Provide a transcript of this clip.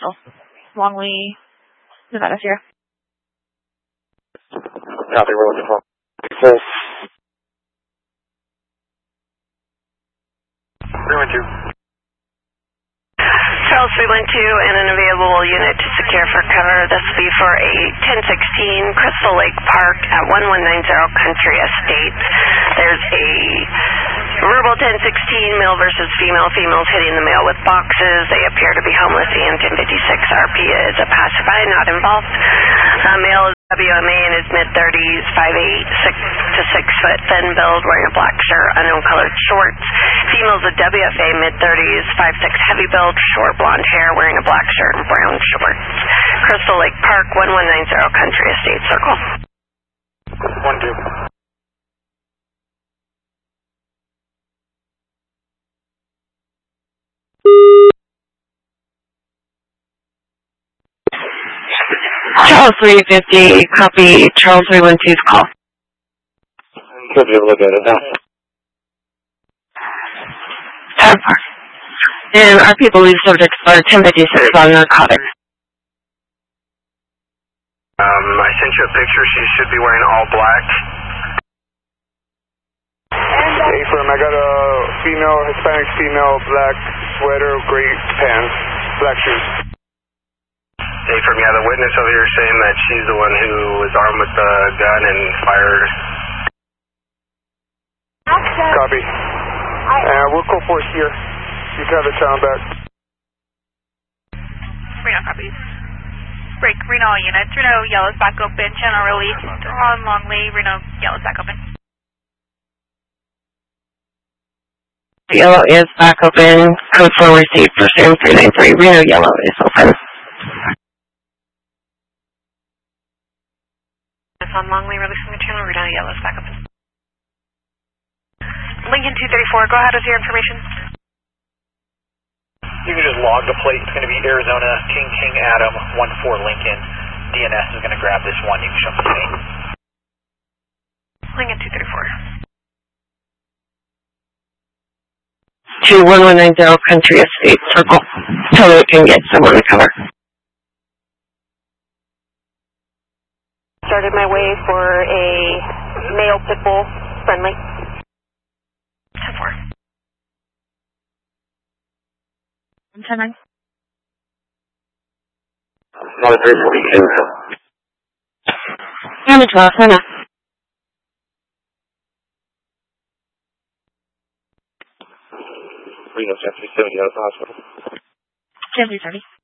So, Longley, Nevada, Sierra. Copy, we're looking for 312. Charles 312 and an available unit to secure for cover. This will be for a 1016 Crystal Lake Park at 1190 Country Estates. There's a verbal 1016, male versus female. Females hitting the male with boxes. They appear to be homeless. EM 1056 RP is a passerby, not involved. Male is WMA in his mid-30s, 5'8", 6 to 6 foot, thin build, wearing a black shirt, unknown colored shorts. Female's a WFA, mid-30s, 5'6", heavy build, short blonde hair, wearing a black shirt and brown shorts. Crystal Lake Park, 1190 Country Estate Circle. 1-2. Charles 350, copy Charles 312's call. Could be able to get it now. And our people leave subjects for 1056 on narcotics. I sent you a picture. She should be wearing all black. Hey, firm, I got a female, Hispanic female, black sweater, gray pants, black shoes. Hey, firm, yeah, the witness over here saying that she's the one who was armed with the gun and fired. Copy. We'll go for it here. You can have the channel back. Reno copies. Break, Reno all units. Reno yellow's back open. Channel released on Longley. Reno yellow's back open. Yellow is back open. Code 4 received for Sam 393. Reno yellow is open. On Longley, releasing the channel. Reno yellow's back open. Lincoln 234, go ahead with your information. You can just log the plate. It's going to be Arizona King King Adam 14 Lincoln. DNS is going to grab this one. You can show me the name. Lincoln 234. To 1190 Country Estate Circle. So we can get someone to cover. Started my way for a male pit bull friendly. 10-4. 110-9. Not a 340. I'm a 12, Hannah. Reno 737, you out of the hospital. 10-330.